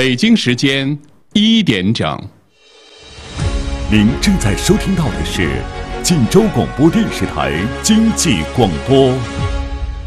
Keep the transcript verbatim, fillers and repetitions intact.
北京时间一点整。 您正在收听到的是晋州广播电视台经济广播。